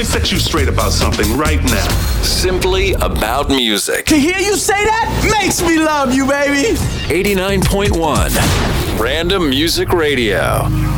set you straight about something right now. Simply About Music. To hear you say that makes me love you, baby. 89.1 Random Music Radio.